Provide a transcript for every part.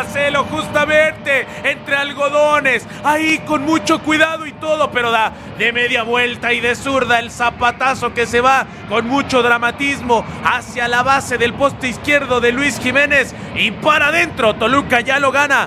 Marcelo justamente entre algodones, ahí con mucho cuidado y todo, pero da de media vuelta y de zurda el zapatazo que se va con mucho dramatismo hacia la base del poste izquierdo de Luis Jiménez y para adentro. Toluca ya lo gana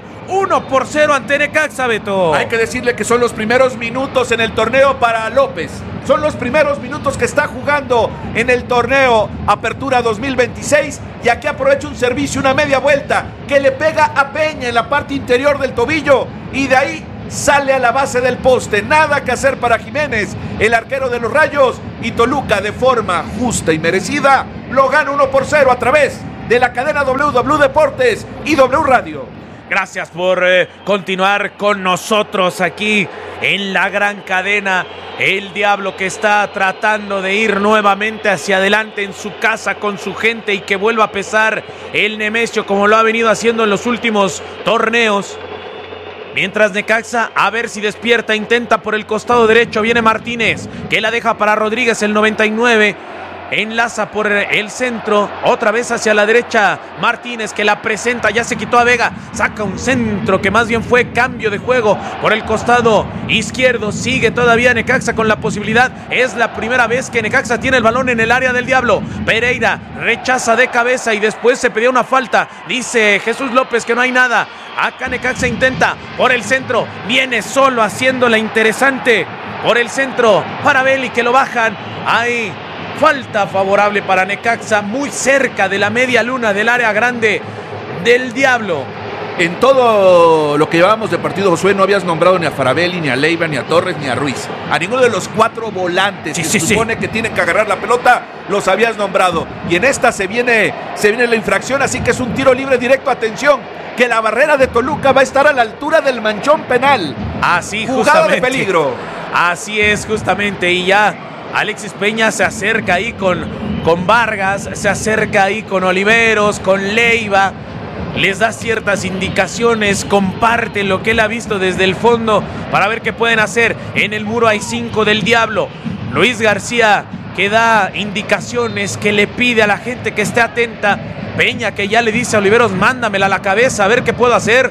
1-0 ante Necaxa, Beto. Hay que decirle que son los primeros minutos en el torneo para López. Son los primeros minutos que está jugando en el torneo Apertura 2026 y aquí aprovecha un servicio, una media vuelta que le pega a Peña en la parte interior del tobillo y de ahí sale a la base del poste. Nada que hacer para Jiménez, el arquero de los Rayos, y Toluca de forma justa y merecida lo gana 1-0 a través de la cadena W Deportes y W Radio. Gracias por continuar con nosotros aquí en la gran cadena. El Diablo que está tratando de ir nuevamente hacia adelante en su casa con su gente y que vuelva a pesar el Nemesio como lo ha venido haciendo en los últimos torneos. Mientras Necaxa, a ver si despierta, intenta por el costado derecho, viene Martínez, que la deja para Rodríguez, el 99. Enlaza por el centro, otra vez hacia la derecha Martínez, que la presenta, ya se quitó a Vega, saca un centro que más bien fue cambio de juego por el costado izquierdo. Sigue todavía Necaxa con la posibilidad, es la primera vez que Necaxa tiene el balón en el área del Diablo. Pereira rechaza de cabeza y después se pedía una falta, dice Jesús López que no hay nada. Acá Necaxa intenta por el centro, viene solo haciéndola interesante por el centro para Belli, que lo bajan ahí. Falta favorable para Necaxa, muy cerca de la media luna del área grande del Diablo. En todo lo que llevábamos de partido, Josué, no habías nombrado ni a Faravelli, ni a Leiva, ni a Torres, ni a Ruiz. A ninguno de los 4 volantes que se supone que tienen que agarrar la pelota, los habías nombrado. Y en esta se viene la infracción, así que es un tiro libre directo. Atención, que la barrera de Toluca va a estar a la altura del manchón penal. Así, jugada de peligro. Así es, justamente, y ya Alexis Peña se acerca ahí con Vargas, se acerca ahí con Oliveros, con Leiva, les da ciertas indicaciones, comparte lo que él ha visto desde el fondo para ver qué pueden hacer. En el muro hay 5 del Diablo. Luis García, que da indicaciones, que le pide a la gente que esté atenta. Peña, que ya le dice a Oliveros, mándamela a la cabeza, a ver qué puedo hacer.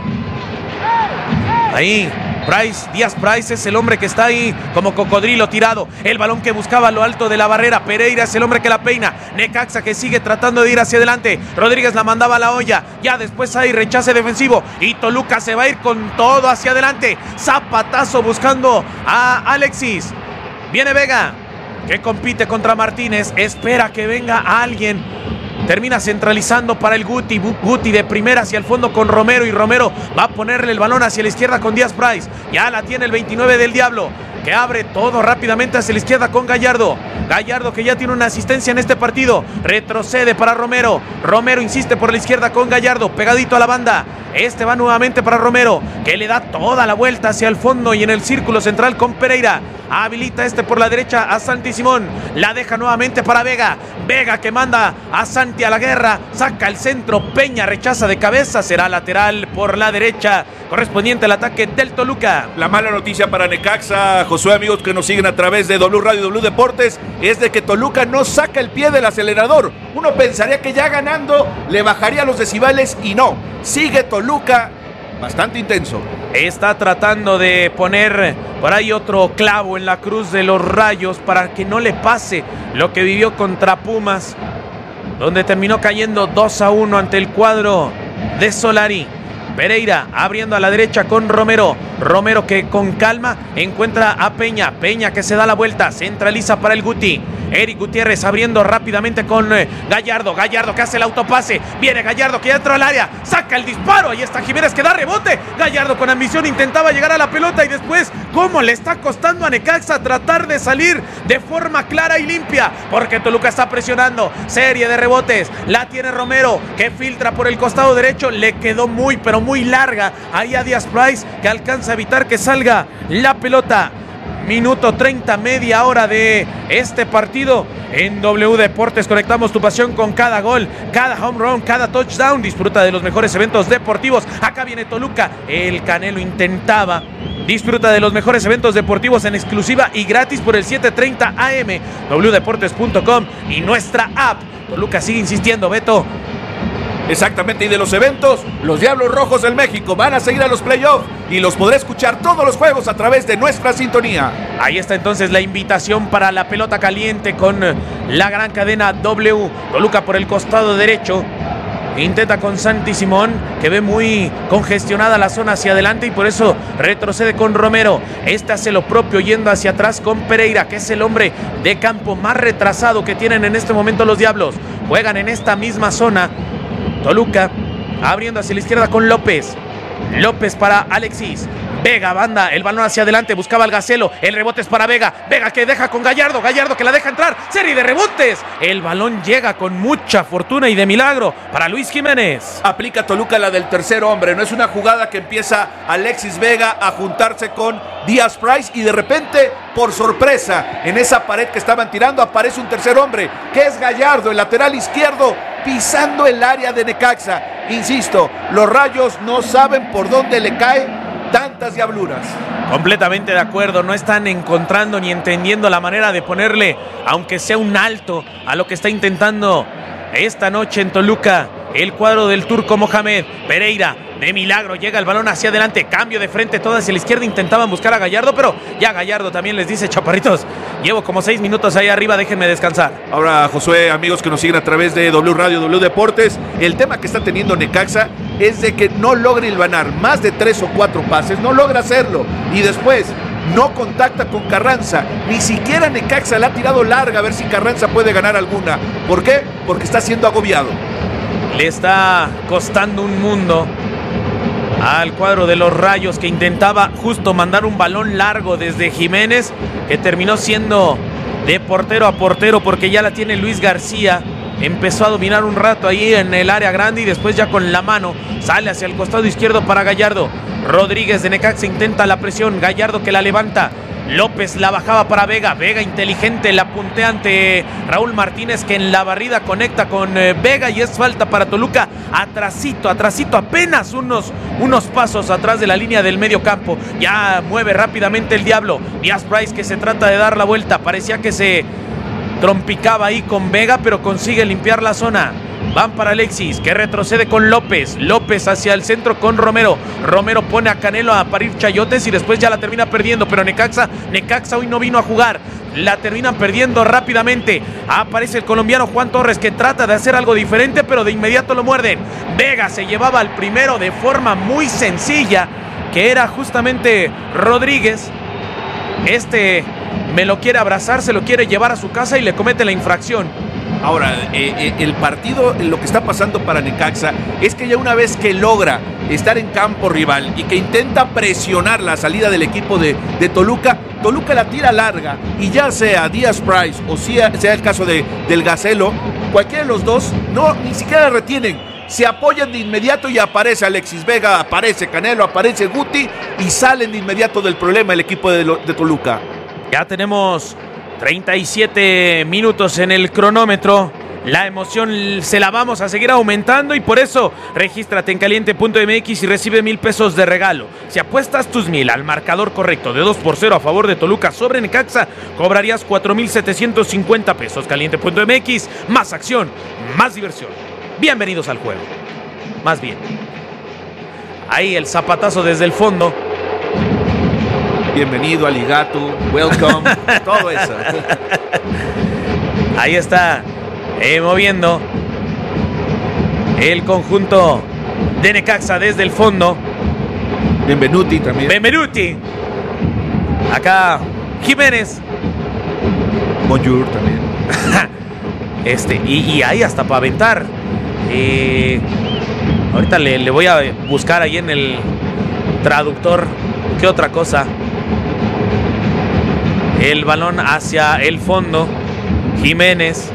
Ahí Díaz Price es el hombre que está ahí como cocodrilo tirado. El balón que buscaba a lo alto de la barrera. Pereira es el hombre que la peina. Necaxa que sigue tratando de ir hacia adelante. Rodríguez la mandaba a la olla. Ya después hay rechace defensivo. Y Toluca se va a ir con todo hacia adelante. Zapatazo buscando a Alexis. Viene Vega, que compite contra Martínez. Espera que venga alguien. Termina centralizando para el Guti. Guti de primera hacia el fondo con Romero. Y Romero va a ponerle el balón hacia la izquierda con Díaz Price. Ya la tiene el 29 del Diablo, que abre todo rápidamente hacia la izquierda con Gallardo. Gallardo, que ya tiene una asistencia en este partido. Retrocede para Romero. Romero insiste por la izquierda con Gallardo, pegadito a la banda. Este va nuevamente para Romero, que le da toda la vuelta hacia el fondo y en el círculo central con Pereira. Habilita por la derecha a Santi Simón. La deja nuevamente para Vega. Vega que manda a Santi a la guerra. Saca el centro. Peña rechaza de cabeza. Será lateral por la derecha, correspondiente al ataque del Toluca. La mala noticia para Necaxa, Josué, amigos que nos siguen a través de W Radio y W Deportes, es de que Toluca no saca el pie del acelerador. Uno pensaría que ya ganando le bajaría los decibeles y no. Sigue Toluca bastante intenso. Está tratando de poner por ahí otro clavo en la cruz de los Rayos para que no le pase lo que vivió contra Pumas, donde terminó cayendo 2-1 ante el cuadro de Solari. Pereira abriendo a la derecha con Romero. Romero que con calma encuentra a Peña. Peña que se da la vuelta, centraliza para el Guti. Eric Gutiérrez abriendo rápidamente con Gallardo. Gallardo que hace el autopase. Viene Gallardo que ya entró al área. Saca el disparo. Ahí está Jiménez que da rebote. Gallardo con ambición intentaba llegar a la pelota y después cómo le está costando a Necaxa tratar de salir de forma clara y limpia. Porque Toluca está presionando. Serie de rebotes. La tiene Romero que filtra por el costado derecho. Le quedó muy pero muy larga ahí a Díaz Price, que alcanza a evitar que salga la pelota. Minuto 30, media hora de este partido en W Deportes. Conectamos tu pasión con cada gol, cada home run, cada touchdown. Disfruta de los mejores eventos deportivos. Acá viene Toluca. El Canelo intentaba. Disfruta de los mejores eventos deportivos en exclusiva y gratis por el 7:30 AM, wdeportes.com y nuestra app. Toluca sigue insistiendo, Beto. Exactamente, y de los eventos, los Diablos Rojos del México van a seguir a los playoffs y los podré escuchar todos los juegos a través de nuestra sintonía. Ahí está entonces la invitación para la pelota caliente con la gran cadena W. Toluca por el costado derecho. Intenta con Santi Simón, que ve muy congestionada la zona hacia adelante y por eso retrocede con Romero. Este hace lo propio yendo hacia atrás con Pereira, que es el hombre de campo más retrasado que tienen en este momento los Diablos. Juegan en esta misma zona. Toluca abriendo hacia la izquierda con López. López para Alexis. Vega banda el balón hacia adelante, buscaba al Gacelo, el rebote es para Vega, Vega que deja con Gallardo, Gallardo que la deja entrar, serie de rebotes, el balón llega con mucha fortuna y de milagro para Luis Jiménez. Aplica Toluca la del tercer hombre, no es una jugada que empieza Alexis Vega a juntarse con Díaz Price y de repente, por sorpresa, en esa pared que estaban tirando aparece un tercer hombre, que es Gallardo, el lateral izquierdo, pisando el área de Necaxa. Insisto, los Rayos no saben por dónde le cae tantas diabluras. Completamente de acuerdo, no están encontrando ni entendiendo la manera de ponerle, aunque sea un alto, a lo que está intentando esta noche en Toluca el cuadro del turco Mohamed. Pereira, de milagro, llega el balón hacia adelante, cambio de frente, todo hacia la izquierda, intentaban buscar a Gallardo, pero ya Gallardo también les dice: chaparritos, llevo como 6 minutos ahí arriba, déjenme descansar. Ahora, Josué, amigos que nos siguen a través de W Radio, W Deportes, el tema que está teniendo Necaxa es de que no logra hilvanar más de 3 o 4 pases, no logra hacerlo, y después no contacta con Carranza, ni siquiera Necaxa la ha tirado larga a ver si Carranza puede ganar alguna. ¿Por qué? Porque está siendo agobiado. Le está costando un mundo al cuadro de los Rayos, que intentaba justo mandar un balón largo desde Jiménez, que terminó siendo de portero a portero porque ya la tiene Luis García. Empezó a dominar un rato ahí en el área grande y después ya con la mano sale hacia el costado izquierdo para Gallardo. Rodríguez de Necaxa intenta la presión, Gallardo que la levanta, López la bajaba para Vega, Vega inteligente, la puntea ante Raúl Martínez, que en la barrida conecta con Vega y es falta para Toluca. Atrasito, apenas unos pasos atrás de la línea del medio campo. Ya mueve rápidamente el Diablo. Díaz Price que se trata de dar la vuelta, parecía que se trompicaba ahí con Vega, pero consigue limpiar la zona. Van para Alexis, que retrocede con López. López hacia el centro con Romero. Romero pone a Canelo a parir chayotes y después ya la termina perdiendo. Pero Necaxa hoy no vino a jugar. La terminan perdiendo rápidamente. Aparece el colombiano Juan Torres, que trata de hacer algo diferente, pero de inmediato lo muerden. Vega se llevaba al primero de forma muy sencilla, que era justamente Rodríguez. Me lo quiere abrazar, se lo quiere llevar a su casa y le comete la infracción. Ahora, el partido, lo que está pasando para Necaxa es que ya una vez que logra estar en campo rival y que intenta presionar la salida del equipo de Toluca, Toluca la tira larga y ya sea Díaz Price o sea el caso del Gacelo, cualquiera de los dos ni siquiera la retienen. Se apoyan de inmediato y aparece Alexis Vega, aparece Canelo, aparece Guti y salen de inmediato del problema el equipo de Toluca. Ya tenemos 37 minutos en el cronómetro. La emoción se la vamos a seguir aumentando y por eso regístrate en caliente.mx y recibe 1,000 pesos de regalo. Si apuestas tus 1,000 al marcador correcto de 2-0 a favor de Toluca sobre Necaxa, cobrarías 4,750 pesos. Caliente.mx, más acción, más diversión. Bienvenidos al juego. Más bien. Ahí el zapatazo desde el fondo. Bienvenido, Aligato, welcome, todo eso. Ahí está moviendo el conjunto de Necaxa desde el fondo. Benvenuti también. Benvenuti. Acá Jiménez. Bonjour también. Y ahí hasta para aventar. Ahorita le voy a buscar ahí en el traductor qué otra cosa. El balón hacia el fondo. Jiménez.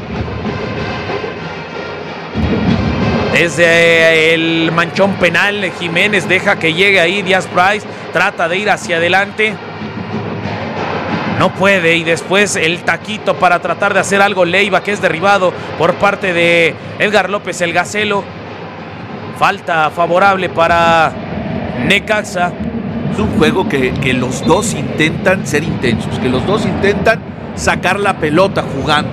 Desde el manchón penal, Jiménez deja que llegue ahí Díaz Price. Trata de ir hacia adelante. No puede. Y después el taquito para tratar de hacer algo. Leiva, que es derribado por parte de Edgar López, el Gacelo. Falta favorable para Necaxa. Es un juego que los dos intentan ser intensos, que los dos intentan sacar la pelota jugando.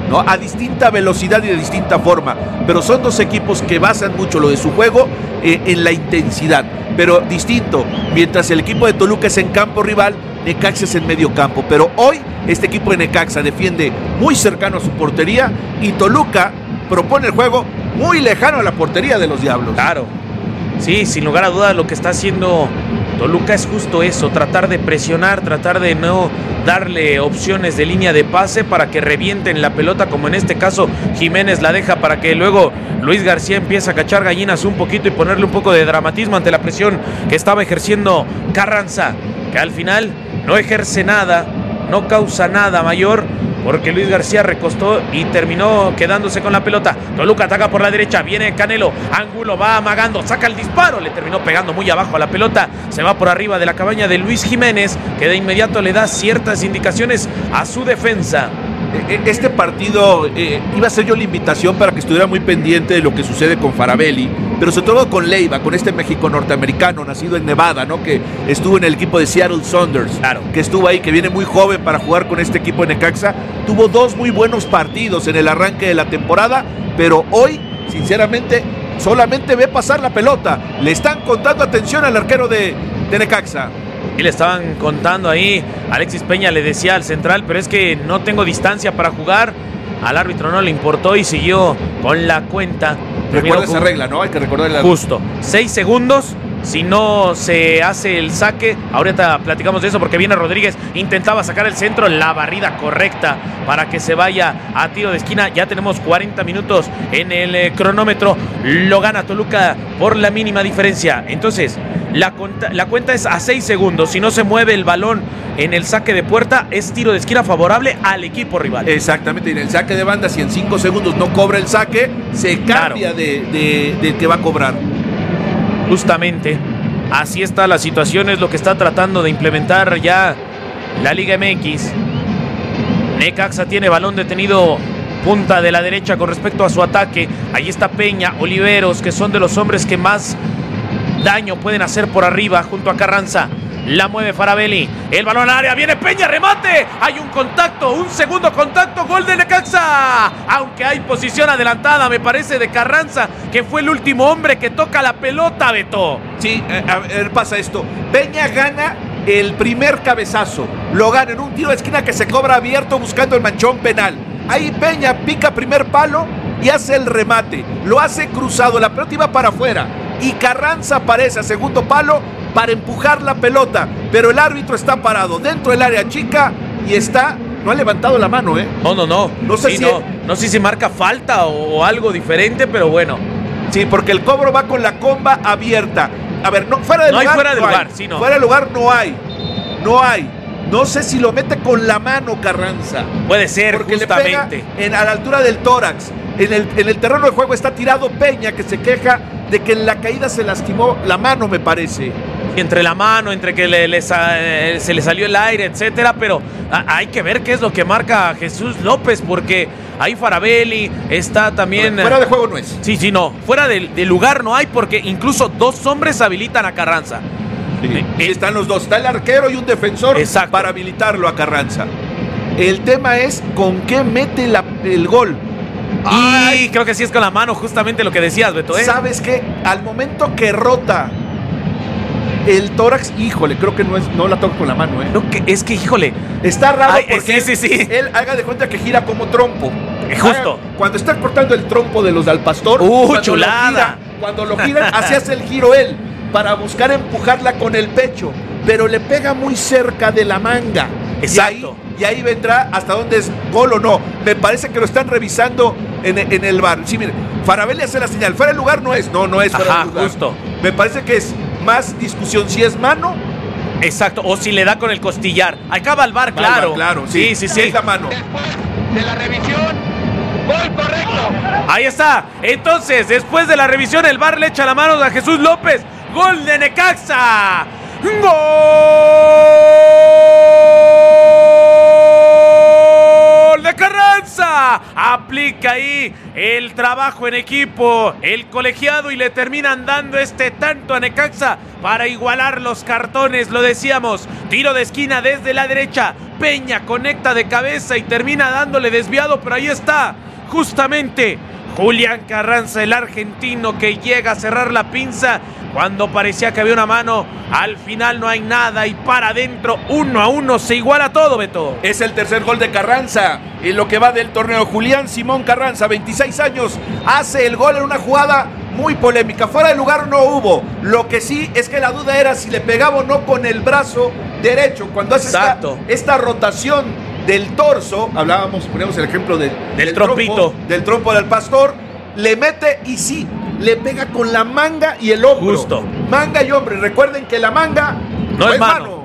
¿no? A distinta velocidad y de distinta forma, pero son dos equipos que basan mucho lo de su juego en la intensidad, pero distinto. Mientras el equipo de Toluca es en campo rival, Necaxa es en medio campo, pero hoy este equipo de Necaxa defiende muy cercano a su portería y Toluca propone el juego muy lejano a la portería de los Diablos. Claro, sí, sin lugar a dudas lo que está haciendo Toluca es justo eso, tratar de presionar, tratar de no darle opciones de línea de pase para que revienten la pelota, como en este caso Jiménez la deja para que luego Luis García empiece a cachar gallinas un poquito y ponerle un poco de dramatismo ante la presión que estaba ejerciendo Carranza, que al final no ejerce nada, no causa nada mayor, porque Luis García recostó y terminó quedándose con la pelota. Toluca ataca por la derecha, viene Canelo, Angulo va amagando, saca el disparo, le terminó pegando muy abajo a la pelota, se va por arriba de la cabaña de Luis Jiménez, que de inmediato le da ciertas indicaciones a su defensa. Este partido iba a ser yo la invitación para que estuviera muy pendiente de lo que sucede con Faravelli, pero sobre todo con Leiva, con este México norteamericano nacido en Nevada, ¿no? Que estuvo en el equipo de Seattle Sounders, claro, que estuvo ahí, que viene muy joven para jugar con este equipo de Necaxa. Tuvo dos muy buenos partidos en el arranque de la temporada, pero hoy, sinceramente, solamente ve pasar la pelota. Le están contando atención al arquero de Necaxa. Y le estaban contando ahí, Alexis Peña le decía al central, pero es que no tengo distancia para jugar. Al árbitro no le importó y siguió con la cuenta. Recuerda esa regla, ¿no? Hay que recordarla. Justo, 6 segundos. Si no se hace el saque, ahorita platicamos de eso porque viene Rodríguez, intentaba sacar el centro, la barrida correcta para que se vaya a tiro de esquina. Ya tenemos 40 minutos en el cronómetro, lo gana Toluca por la mínima diferencia. Entonces, la cuenta es a 6 segundos. Si no se mueve el balón en el saque de puerta, es tiro de esquina favorable al equipo rival. Exactamente, en el saque de banda, si en 5 segundos no cobra el saque, se cambia de que va a cobrar. Justamente, así está la situación, es lo que está tratando de implementar ya la Liga MX. Necaxa tiene balón detenido, punta de la derecha con respecto a su ataque. Ahí está Peña, Oliveros, que son de los hombres que más daño pueden hacer por arriba junto a Carranza. La mueve Faravelli, el balón al área, viene Peña, remate, hay un contacto, un segundo contacto, gol de Necaxa, aunque hay posición adelantada, me parece, de Carranza, que fue el último hombre que toca la pelota, Beto. Sí, a ver, pasa esto, Peña gana el primer cabezazo, lo gana en un tiro de esquina que se cobra abierto buscando el manchón penal, ahí Peña pica primer palo y hace el remate, lo hace cruzado, la pelota iba para afuera y Carranza aparece a segundo palo para empujar la pelota, pero el árbitro está parado dentro del área chica y no ha levantado la mano, ¿eh? No sé si marca falta o algo diferente, pero bueno. Sí, porque el cobro va con la comba abierta. A ver, fuera de lugar no hay. No sé si lo mete con la mano Carranza. Puede ser, porque justamente. Le pega a la altura del tórax. En el terreno de juego está tirado Peña, que se queja de que en la caída se lastimó la mano, me parece. Entre la mano, entre que se le salió el aire, etcétera, pero hay que ver qué es lo que marca Jesús López, porque ahí Faravelli está también. Pero fuera de juego no es. Sí, no. Fuera de lugar no hay, porque incluso 2 hombres habilitan a Carranza. Sí. Están los dos, está el arquero y un defensor. Exacto, para habilitarlo a Carranza. El tema es con qué mete el gol. Y creo que sí es con la mano, justamente lo que decías, Beto, ¿eh? ¿Sabes qué? Al momento que rota el tórax, híjole, creo que no la toca con la mano, ¿eh? Es que, híjole, está raro porque sí. Él haga de cuenta que gira como trompo. Justo. Cuando está cortando el trompo de los al pastor, chulada. Cuando lo giran, así hace el giro él, para buscar empujarla con el pecho, pero le pega muy cerca de la manga. Exacto. Y ahí vendrá hasta dónde es gol o no. Me parece que lo están revisando en el VAR. Sí, mire, Faravelli hace la señal. Fuera de lugar no es. No es fuera de lugar. Justo. Me parece que es más discusión si es mano. Exacto, o si le da con el costillar. Acaba el VAR, claro. Claro, sí. Es la mano. Después de la revisión, gol correcto. Ahí está. Entonces, después de la revisión, el VAR le echa la mano a Jesús López. Gol de Necaxa. ¡Gol de Carranza! Aplica ahí el trabajo en equipo, el colegiado, y le terminan dando tanto a Necaxa para igualar los cartones. Lo decíamos, tiro de esquina desde la derecha, Peña conecta de cabeza y termina dándole desviado, pero ahí está justamente Julián Carranza, el argentino, que llega a cerrar la pinza cuando parecía que había una mano. Al final no hay nada y para adentro, 1-1, se iguala todo, Beto. Es el tercer gol de Carranza en lo que va del torneo. Julián Simón Carranza, 26 años, hace el gol en una jugada muy polémica. Fuera de lugar no hubo. Lo que sí es que la duda era si le pegaba o no con el brazo derecho. Cuando hace esta rotación del torso, poníamos el ejemplo del trompito, del trompo del pastor, le mete y sí, le pega con la manga y el hombro. Justo. Manga y hombro. Y recuerden que la manga no es mano.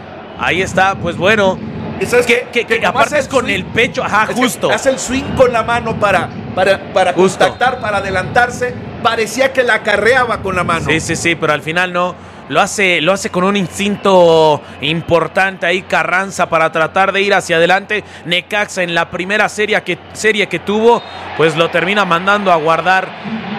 Ahí está, pues bueno. ¿Sabes qué? Que aparte es con el pecho. Ajá, justo. Hace el swing con la mano para contactar, para adelantarse. Parecía que la acarreaba con la mano. Sí, pero al final no. Lo hace con un instinto importante ahí Carranza para tratar de ir hacia adelante. Necaxa en la primera serie que tuvo, pues lo termina mandando a guardar.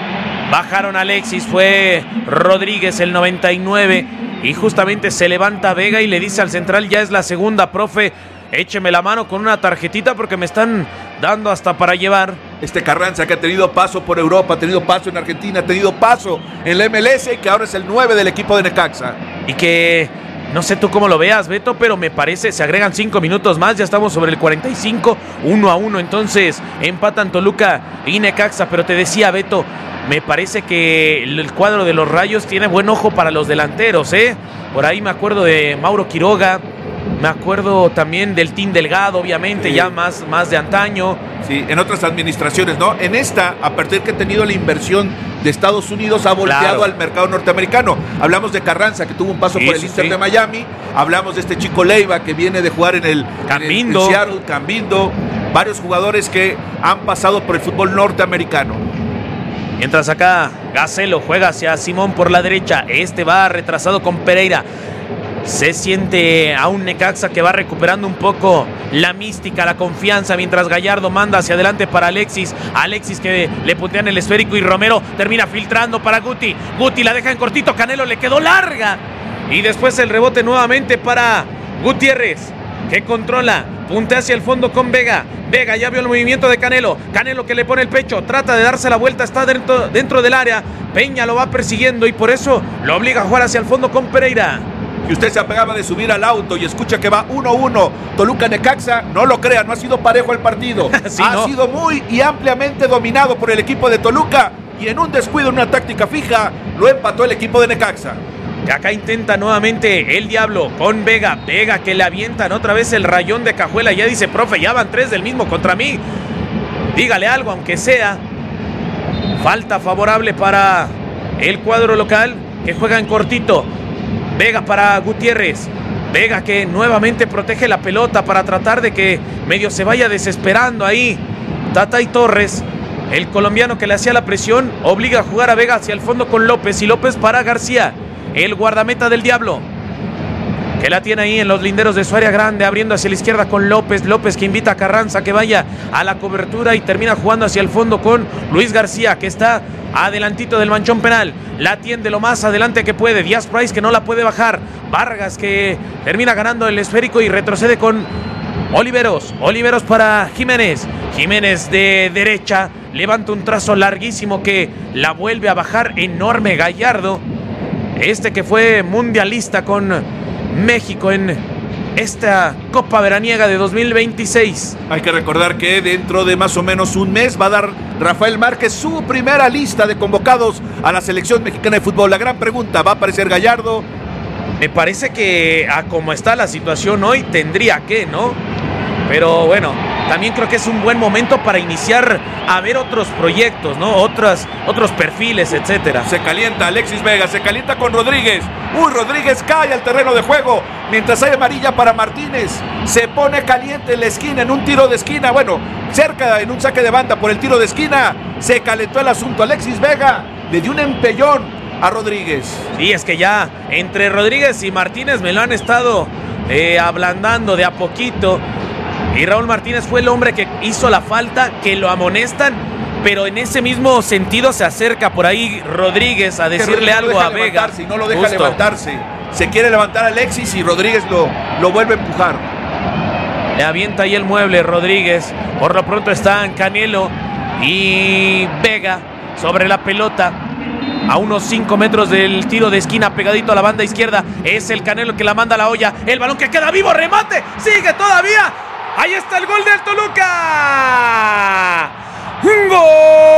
Bajaron a Alexis, fue Rodríguez el 99 y justamente se levanta Vega y le dice al central, ya es la segunda, profe, écheme la mano con una tarjetita porque me están dando hasta para llevar. Carranza que ha tenido paso por Europa, ha tenido paso en Argentina, ha tenido paso en la MLS y que ahora es el 9 del equipo de Necaxa. Y que, no sé tú cómo lo veas, Beto, pero me parece, se agregan 5 minutos más, ya estamos sobre el 45, 1-1, entonces empatan Toluca y Necaxa, pero te decía, Beto, me parece que el cuadro de los Rayos tiene buen ojo para los delanteros, ¿eh? Por ahí me acuerdo de Mauro Quiroga, me acuerdo también del Team Delgado, obviamente, sí, ya más de antaño. Sí, en otras administraciones, ¿no? En esta, a partir que ha tenido la inversión de Estados Unidos, ha volteado al mercado norteamericano. Hablamos de Carranza, que tuvo un paso por el Inter de Miami. Hablamos de este chico Leiva, que viene de jugar en el Seattle, Cambindo. Varios jugadores que han pasado por el fútbol norteamericano. Mientras acá Gacelo juega hacia Simón por la derecha. Va retrasado con Pereira. Se siente a un Necaxa que va recuperando un poco la mística, la confianza, mientras Gallardo manda hacia adelante para Alexis. Alexis que le puntean el esférico y Romero termina filtrando para Guti. Guti la deja en cortito, Canelo le quedó larga. Y después el rebote nuevamente para Gutiérrez, que controla, puntea hacia el fondo con Vega. Vega ya vio el movimiento de Canelo. Canelo que le pone el pecho, trata de darse la vuelta, está dentro del área. Peña lo va persiguiendo y por eso lo obliga a jugar hacia el fondo con Pereira. Y usted se apegaba de subir al auto y escucha que va 1-1 Toluca-Necaxa, no lo crea, no ha sido parejo el partido. Sí, ha sido muy y ampliamente dominado por el equipo de Toluca y en un descuido, en una táctica fija, lo empató el equipo de Necaxa. Acá intenta nuevamente el Diablo con Vega. Vega que le avientan otra vez el rayón de cajuela. Ya dice, profe, ya van 3 del mismo contra mí. Dígale algo, aunque sea. Falta favorable para el cuadro local que juega en cortito. Vega para Gutiérrez. Vega que nuevamente protege la pelota para tratar de que medio se vaya desesperando ahí Tatay Torres. El colombiano que le hacía la presión obliga a jugar a Vega hacia el fondo con López. Y López para García, el guardameta del Diablo, que la tiene ahí en los linderos de su área grande, abriendo hacia la izquierda con López. López que invita a Carranza que vaya a la cobertura y termina jugando hacia el fondo con Luis García, que está adelantito del manchón penal. La atiende lo más adelante que puede. Díaz Price que no la puede bajar. Vargas que termina ganando el esférico y retrocede con Oliveros. Oliveros para Jiménez. Jiménez de derecha levanta un trazo larguísimo que la vuelve a bajar. Enorme Gallardo, que fue mundialista con México en esta Copa Veraniega de 2026. Hay que recordar que dentro de más o menos un mes va a dar Rafael Márquez su primera lista de convocados a la selección mexicana de fútbol. La gran pregunta, ¿va a aparecer Gallardo? Me parece que a como está la situación hoy tendría que, ¿no? Pero bueno, también creo que es un buen momento para iniciar a ver otros proyectos, ¿no? Otros perfiles, etcétera. Se calienta Alexis Vega, se calienta con Rodríguez. Rodríguez cae al terreno de juego mientras hay amarilla para Martínez. Se pone caliente en la esquina, en un tiro de esquina. Bueno, cerca, en un saque de banda por el tiro de esquina. Se calentó el asunto. Alexis Vega le dio un empellón a Rodríguez. Sí, es que ya entre Rodríguez y Martínez me lo han estado ablandando de a poquito. Y Raúl Martínez fue el hombre que hizo la falta, que lo amonestan, pero en ese mismo sentido se acerca por ahí Rodríguez a decirle algo a Vega. Y no lo deja levantarse. Se quiere levantar Alexis y Rodríguez lo vuelve a empujar. Le avienta ahí el mueble Rodríguez. Por lo pronto están Canelo y Vega sobre la pelota. A unos 5 metros del tiro de esquina, pegadito a la banda izquierda. Es el Canelo que la manda a la olla. El balón que queda vivo, remate. Sigue todavía. Ahí está el gol del Toluca. ¡Gol!